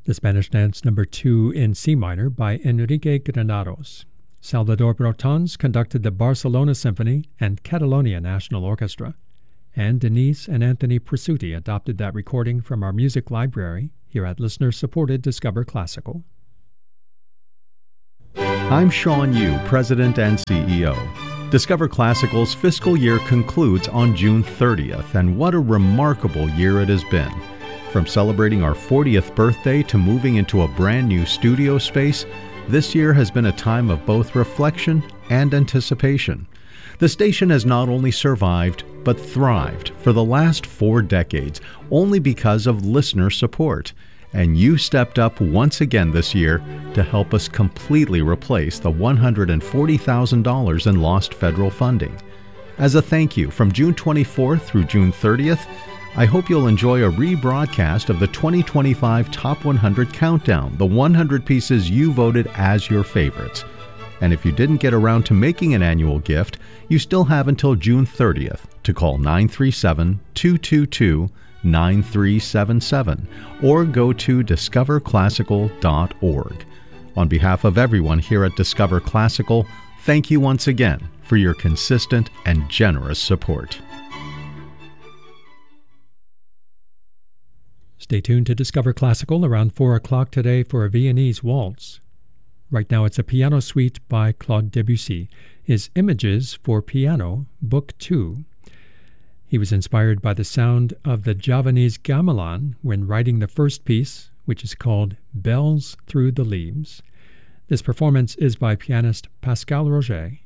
The Spanish Dance No. 2 in C minor by Enrique Granados. Salvador Brotons conducted the Barcelona Symphony and Catalonia National Orchestra, and Denise and Anthony Presutti adopted that recording from our music library here at listener-supported Discover Classical. I'm Sean Yu, President and CEO. Discover Classical's fiscal year concludes on June 30th, and what a remarkable year it has been. From celebrating our 40th birthday to moving into a brand new studio space, this year has been a time of both reflection and anticipation. The station has not only survived, but thrived for the last 4 decades, only because of listener support. And you stepped up once again this year to help us completely replace the $140,000 in lost federal funding. As a thank you, from June 24th through June 30th, I hope you'll enjoy a rebroadcast of the 2025 Top 100 Countdown, the 100 pieces you voted as your favorites. And if you didn't get around to making an annual gift, you still have until June 30th to call 937-222-9377 or go to discoverclassical.org. On behalf of everyone here at Discover Classical, thank you once again for your consistent and generous support. Stay tuned to Discover Classical around 4 o'clock today for a Viennese waltz. Right now it's a piano suite by Claude Debussy, his Images for Piano, Book 2. He was inspired by the sound of the Javanese gamelan when writing the first piece, which is called Bells Through the Leaves. This performance is by pianist Pascal Roget.